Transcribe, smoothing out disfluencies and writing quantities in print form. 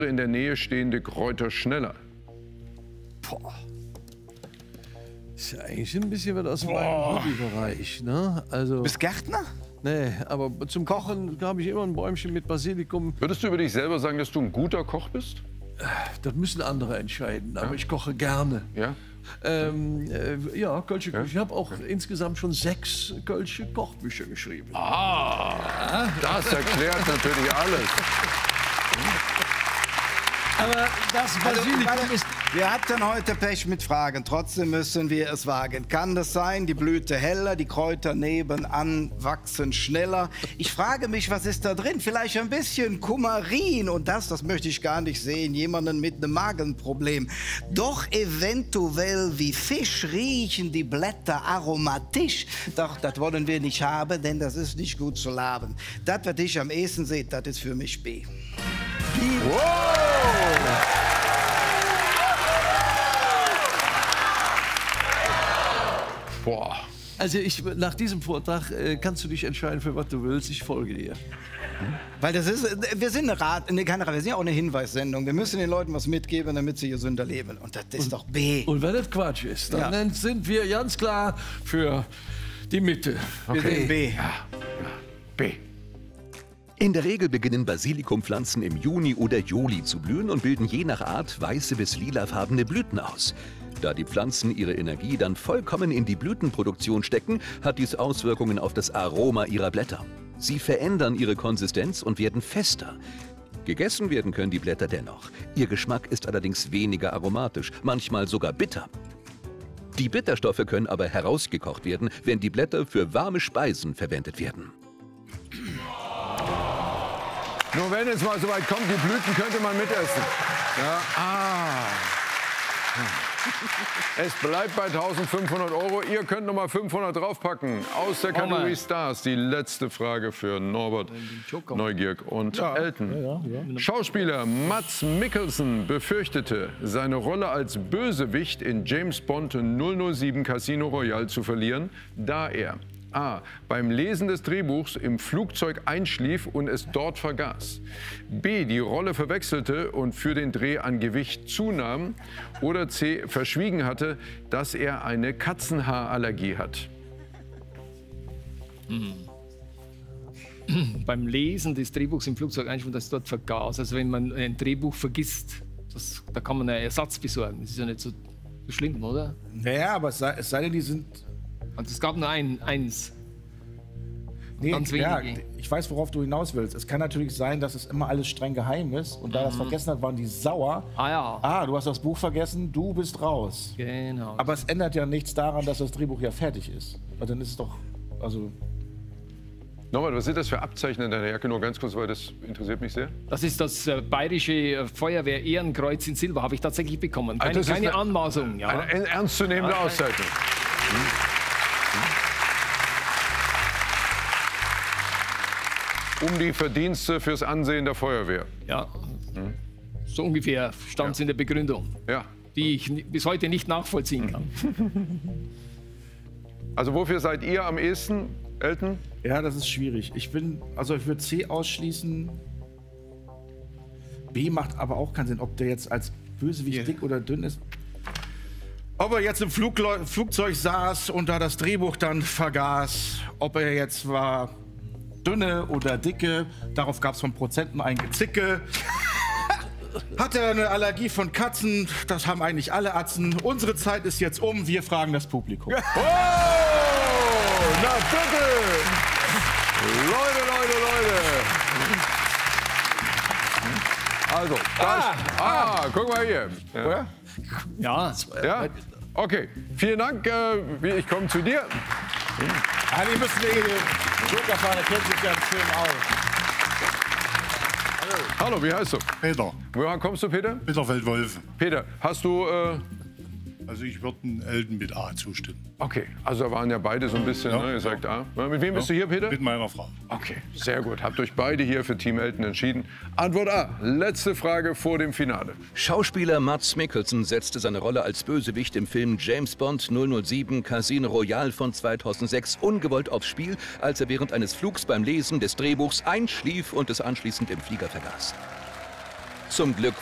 in der Nähe stehende Kräuter schneller? Boah. Ist ja eigentlich ein bisschen was aus meinem Hobbybereich, ne? Also, Du bist Gärtner? nee, aber zum Kochen habe ich immer ein Bäumchen mit Basilikum. Würdest du über dich selber sagen, dass du ein guter Koch bist? Das müssen andere entscheiden, aber ich koche gerne. Ja? Ja, Kölsche Küche. Ich habe auch insgesamt schon 6 Kölsche Kochbücher geschrieben. Das erklärt natürlich alles. Aber das Basilikum ist... Wir hatten heute Pech mit Fragen, trotzdem müssen wir es wagen. Kann das sein, die Blüte heller, die Kräuter nebenan wachsen schneller? Ich frage mich, was ist da drin? Vielleicht ein bisschen Kumarin und das möchte ich gar nicht sehen, jemanden mit einem Magenproblem. Doch eventuell wie Fisch riechen die Blätter aromatisch. Doch das wollen wir nicht haben, denn das ist nicht gut zu laben. Das, was ich am ehesten sehe, das ist für mich B. Boah. Also nach diesem Vortrag kannst du dich entscheiden, für was du willst. Ich folge dir. Weil das ist, wir sind wir sind ja auch eine Hinweissendung. Wir müssen den Leuten was mitgeben, damit sie gesünder leben. Und das ist doch B. Und wenn das Quatsch ist, dann sind wir ganz klar für die Mitte. Wir sind B. B. In der Regel beginnen Basilikumpflanzen im Juni oder Juli zu blühen und bilden je nach Art weiße bis lilafarbene Blüten aus. Da die Pflanzen ihre Energie dann vollkommen in die Blütenproduktion stecken, hat dies Auswirkungen auf das Aroma ihrer Blätter. Sie verändern ihre Konsistenz und werden fester. Gegessen werden können die Blätter dennoch. Ihr Geschmack ist allerdings weniger aromatisch, manchmal sogar bitter. Die Bitterstoffe können aber herausgekocht werden, wenn die Blätter für warme Speisen verwendet werden. Nur wenn es mal so weit kommt, die Blüten könnte man mitessen. Ja, Es bleibt bei 1.500 €. Ihr könnt noch mal 500 draufpacken. Aus der Kategorie Stars die letzte Frage für Norbert, Neugierk und Elton. Schauspieler Mads Mikkelsen befürchtete, seine Rolle als Bösewicht in James Bond 007 Casino Royale zu verlieren, da er A. beim Lesen des Drehbuchs im Flugzeug einschlief und es dort vergaß. B. die Rolle verwechselte und für den Dreh an Gewicht zunahm. Oder C. verschwiegen hatte, dass er eine Katzenhaarallergie hat. Beim Lesen des Drehbuchs im Flugzeug einschlief, dass es dort vergaß. Also wenn man ein Drehbuch vergisst, da kann man einen Ersatz besorgen. Das ist ja nicht so schlimm, oder? Naja, aber es sei denn, die sind... Und es gab nur eins. Nee, Ganz ja, wenige. ich weiß, worauf du hinaus willst. Es kann natürlich sein, dass es immer alles streng geheim ist. Und da das vergessen hat, waren die sauer. Ah ja. Ah, du hast das Buch vergessen, du bist raus. Genau. Aber es ändert ja nichts daran, dass das Drehbuch ja fertig ist. Weil dann ist es doch, also... Norbert, was sind das für Abzeichen in deiner Jacke? Nur ganz kurz, weil das interessiert mich sehr. Das ist das bayerische Feuerwehr-Ehrenkreuz in Silber, habe ich tatsächlich bekommen. Ah, Keine, das ist keine Anmaßung. Ja. Eine ernstzunehmende Auszeichnung. Um die Verdienste fürs Ansehen der Feuerwehr. Ja. So ungefähr stand es in der Begründung, Ja. die ich bis heute nicht nachvollziehen kann. Also wofür seid ihr am ehesten, Elton? Ja, das ist schwierig. Ich würde C ausschließen. B macht aber auch keinen Sinn, ob der jetzt als Bösewicht dick oder dünn ist. Ob er jetzt im Flugzeug saß und da das Drehbuch dann vergaß, ob er jetzt war dünne oder dicke, darauf gab es von Prozenten ein Gezicke. Hat er eine Allergie von Katzen? Das haben eigentlich alle Atzen. Unsere Zeit ist jetzt um, wir fragen das Publikum. Oh, na bitte! Leute! Also, guck mal hier. Ja. Ja? Okay, vielen Dank. Ich komme zu dir. Die müssen hier Joker fahren, der kennt sich ganz schön aus. Hallo, wie heißt du? Peter. Woher kommst du, Peter? Peter Feldwolfen. Peter, hast du... Also ich würde den Elton mit A zustimmen. Okay, also da waren ja beide so ein bisschen, ne? Ihr sagt A. Mit wem bist du hier, Peter? Mit meiner Frau. Okay, sehr gut. Habt euch beide hier für Team Elton entschieden. Antwort A. Letzte Frage vor dem Finale. Schauspieler Mads Mikkelsen setzte seine Rolle als Bösewicht im Film James Bond 007 Casino Royale von 2006 ungewollt aufs Spiel, als er während eines Flugs beim Lesen des Drehbuchs einschlief und es anschließend im Flieger vergaß. Zum Glück